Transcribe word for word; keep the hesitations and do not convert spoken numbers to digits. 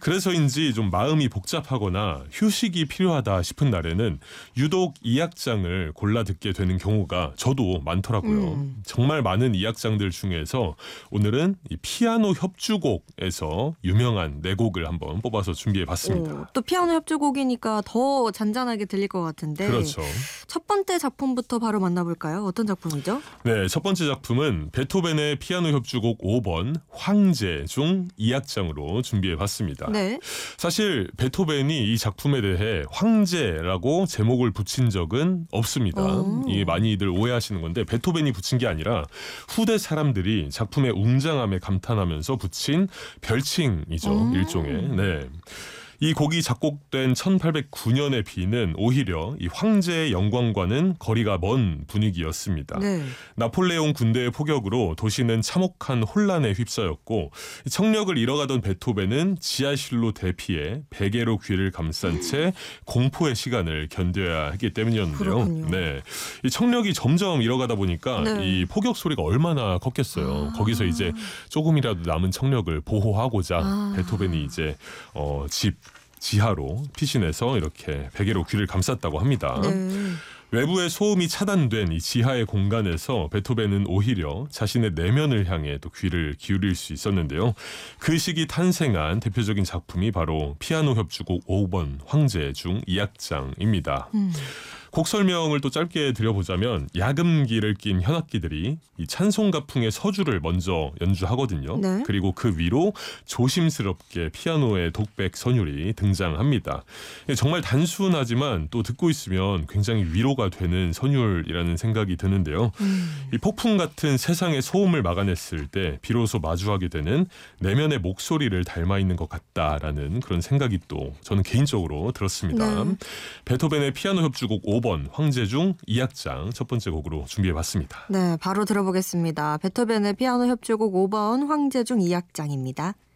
그래서인지 좀 마음이 복잡하거나 휴식이 필요하다 싶은 날에는 유독 이 악장을 골라 듣게 되는 경우가 저도 많더라고요. 음. 정말 많은 이 악장들 중에서 오늘은 이 피아노 협주곡에서 유명한 네 곡을 한번 뽑아서 준비해봤습니다. 오, 또 피아노 협주곡이니까 더 잔잔하게 들릴 것 같은데. 그렇죠. 첫 번째 작품부터 바로 만나볼까요? 어떤 작품이죠? 네, 첫 번째 작품은 베토벤의 피아노 협주곡 오 번 황제 중 이 악장으로 준비해봤습니다. 네. 사실 베토벤이 이 작품에 대해 황제라고 제목을 붙인 적은 없습니다. 오. 이게 많이들 오해하시는 건데 베토벤이 붙인 게 아니라 후대 사람들이 작품의 웅장함에 감탄하면서 붙인 별칭이죠. 음. 일종의. 네. 이 곡이 작곡된 천팔백구 년의 비는 오히려 이 황제의 영광과는 거리가 먼 분위기였습니다. 네. 나폴레옹 군대의 포격으로 도시는 참혹한 혼란에 휩싸였고 청력을 잃어가던 베토벤은 지하실로 대피해 베개로 귀를 감싼 채 공포의 시간을 견뎌야 했기 때문이었는데요. 그렇군요. 네, 이 청력이 점점 잃어가다 보니까 네. 이 포격 소리가 얼마나 컸겠어요. 아. 거기서 이제 조금이라도 남은 청력을 보호하고자 아. 베토벤이 이제 어, 집 지하로 피신해서 이렇게 베개로 귀를 감쌌다고 합니다. 네. 외부의 소음이 차단된 이 지하의 공간에서 베토벤은 오히려 자신의 내면을 향해 또 귀를 기울일 수 있었는데요. 그 시기 탄생한 대표적인 작품이 바로 피아노 협주곡 오 번 황제 중 이 악장입니다. 음. 곡 설명을 또 짧게 드려보자면 야금기를 낀 현악기들이 이 찬송가풍의 서주를 먼저 연주하거든요. 네. 그리고 그 위로 조심스럽게 피아노의 독백 선율이 등장합니다. 정말 단순하지만 또 듣고 있으면 굉장히 위로가 되는 선율이라는 생각이 드는데요. 음. 이 폭풍 같은 세상의 소음을 막아냈을 때 비로소 마주하게 되는 내면의 목소리를 닮아 있는 것 같다라는 그런 생각이 또 저는 개인적으로 들었습니다. 네. 베토벤의 피아노 협주곡 오 번 황제 중 이 악장 첫 번째 곡으로 준비해봤습니다. 네, 바로 들어보겠습니다. 베토벤의 피아노 협주곡 오 번 황제 중 이 악장입니다.